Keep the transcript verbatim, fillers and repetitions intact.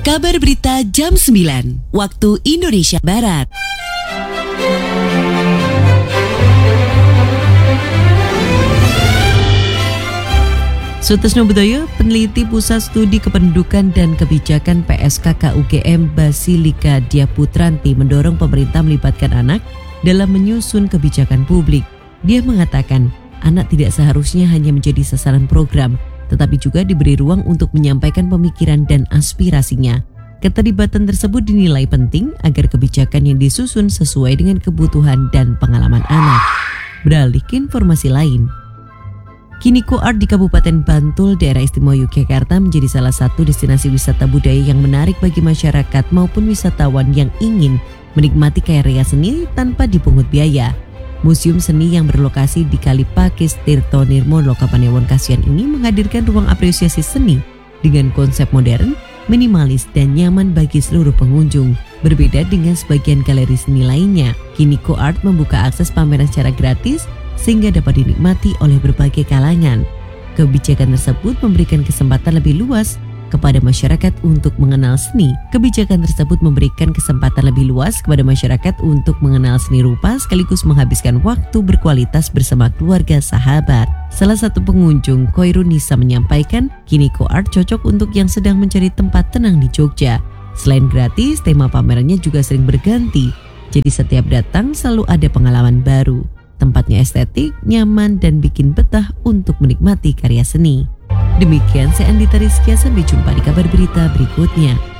Kabar Berita Jam sembilan, waktu Indonesia Barat. Sutisno Budoyo, peneliti Pusat Studi Kependudukan dan Kebijakan P S K K U G M Basilika Diaputranti mendorong pemerintah melibatkan anak dalam menyusun kebijakan publik. Dia mengatakan, anak tidak seharusnya hanya menjadi sasaran program, tetapi juga diberi ruang untuk menyampaikan pemikiran dan aspirasinya. Keterlibatan tersebut dinilai penting agar kebijakan yang disusun sesuai dengan kebutuhan dan pengalaman anak. Beralih ke informasi lain. Kiniko Art di Kabupaten Bantul, Daerah Istimewa Yogyakarta menjadi salah satu destinasi wisata budaya yang menarik bagi masyarakat maupun wisatawan yang ingin menikmati karya seni tanpa dipungut biaya. Museum seni yang berlokasi di Kali Pakis Tirto Nirmolo Kapanewon Kasihan ini menghadirkan ruang apresiasi seni dengan konsep modern, minimalis dan nyaman bagi seluruh pengunjung. Berbeda dengan sebagian galeri seni lainnya, Kiniko Art membuka akses pameran secara gratis sehingga dapat dinikmati oleh berbagai kalangan. Kebijakan tersebut memberikan kesempatan lebih luas kepada masyarakat untuk mengenal seni. Kebijakan tersebut memberikan kesempatan lebih luas kepada masyarakat untuk mengenal seni rupa sekaligus menghabiskan waktu berkualitas bersama keluarga sahabat. Salah satu pengunjung, Koirun Nisa, menyampaikan Kiniko Art cocok untuk yang sedang mencari tempat tenang di Jogja. Selain gratis, tema pamerannya juga sering berganti. Jadi setiap datang selalu ada pengalaman baru. Tempatnya estetik, nyaman, dan bikin betah untuk menikmati karya seni. Demikian saya Andita Rizkia, sampai jumpa di kabar berita berikutnya.